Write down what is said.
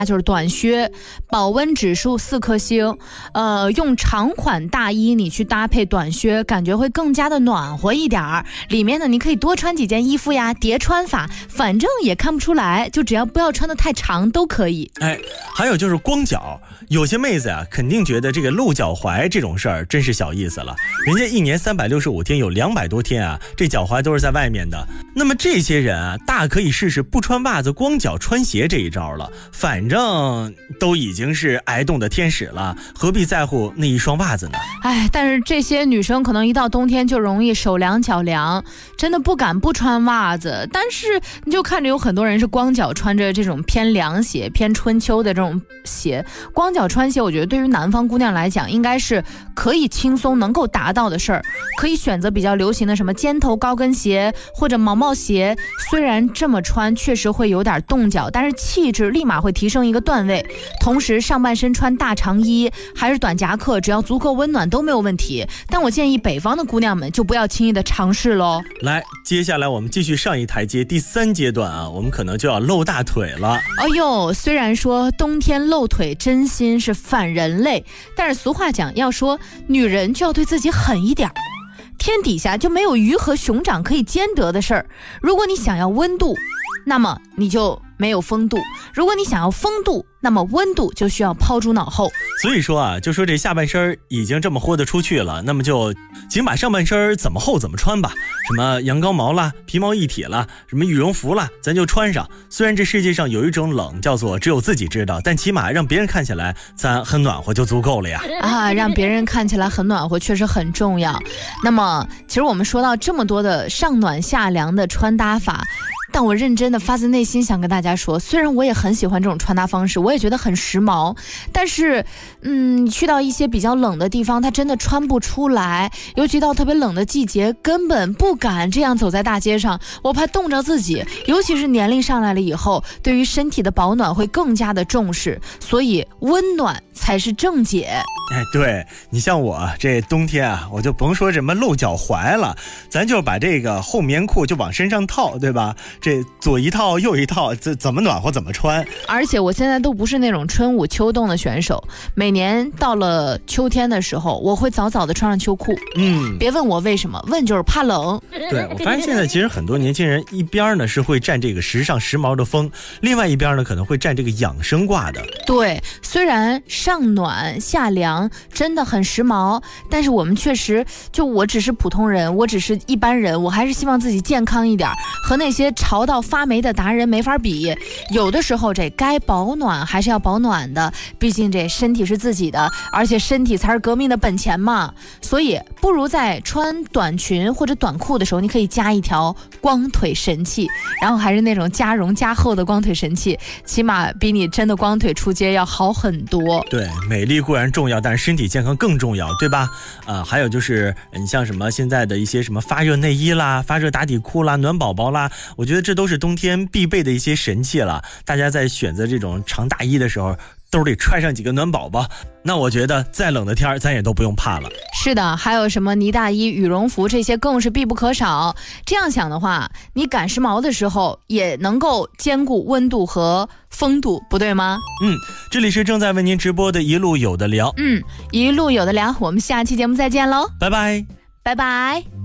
就是短靴，保温指数4颗星。用长款大衣你去搭配短靴，感觉会更加的暖和一点儿。里面呢，你可以多穿几件衣服呀，叠穿法，反正也看不出来，就只要不要穿得太长都可以。 还有就是光脚，有些妹子啊，肯定觉得这个露脚踝这种事儿真是小意思了。人家一年365天，有200多天啊，这脚踝都是在外面的。那么这些人啊，大可以试试不穿袜子光脚穿鞋这一招了。反正都已经是挨冻的天使了，何必在乎那一双袜子呢？ 但是这些女生可能一到冬天就容易手凉脚凉，真的不敢不穿袜子。但是你就看着有很多人是光脚穿着这种偏凉鞋、偏春秋的这种鞋，光脚穿鞋，我觉得对于南方姑娘来讲，应该是可以轻松能够达到的事儿。可以选择比较流行的什么尖头高跟鞋或者毛毛鞋，虽然这么穿确实会有点冻脚，但是气质立马会提升一个段位。同时上半身穿大长衣还是短夹克，只要足够温暖都没有问题。但我建议北方的姑娘们就不要轻易的尝试咯。 来，接下来我们继续上一台阶，第3阶段啊，我们可能就要露大腿了。 虽然说冬天露腿真心是反人类，但是俗话讲，要说女人就要对自己狠一点。天底下就没有鱼和熊掌可以兼得的事儿。如果你想要温度，那么你就没有风度；如果你想要风度，那么温度就需要抛诸脑后。 所以说啊，就说这下半身已经这么豁得出去了，那么就请把上半身怎么厚怎么穿吧。什么羊羔毛啦，皮毛一体啦，什么羽绒服啦，咱就穿上。虽然这世界上有一种冷叫做只有自己知道，但起码让别人看起来咱很暖和就足够了呀。 让别人看起来很暖和确实很重要。那么其实我们说到这么多的上暖下凉的穿搭法，但我认真的发自内心想跟大家说，虽然我也很喜欢这种穿搭方式，我也觉得很时髦，但是去到一些比较冷的地方，它真的穿不出来。尤其到特别冷的季节，根本不敢这样走在大街上，我怕冻着自己。尤其是年龄上来了以后，对于身体的保暖会更加的重视，所以温暖才是正解。 对，你像我这冬天啊，我就甭说什么露脚踝了，咱就把这个厚棉裤就往身上套，对吧？这左一套右一套，这怎么暖和怎么穿。 而且我现在都不是那种春捂秋冻的选手，每年到了秋天的时候，我会早早的穿上秋裤。别问我为什么，问就是怕冷。 对，我发现现在其实很多年轻人一边呢是会占这个时尚时髦的风，另外一边呢可能会占这个养生挂的。 对，虽然上暖下凉真的很时髦，但是我们确实，就我只是普通人，我只是一般人，我还是希望自己健康一点，和那些潮到发霉的达人没法比。有的时候这该保暖还是要保暖的，毕竟这身体是自己的，而且身体才是革命的本钱嘛。所以不如在穿短裙或者短裤的时候，你可以加一条光腿神器，然后还是那种加绒加厚的光腿神器，起码比你真的光腿出街要好很多。 对，美丽固然重要，但是身体健康更重要，对吧？还有就是你像什么现在的一些什么发热内衣啦、发热打底裤啦、暖宝宝啦，我觉得这都是冬天必备的一些神器了。大家在选择这种长大衣的时候，兜里揣上几个暖宝宝，那我觉得再冷的天咱也都不用怕了。 是的，还有什么呢大衣、羽绒服，这些更是必不可少。这样想的话，你赶时髦的时候也能够兼顾温度和风度，不对吗？ 这里是正在为您直播的一路有的聊。 一路有的聊，我们下期节目再见喽， 拜拜， 拜拜。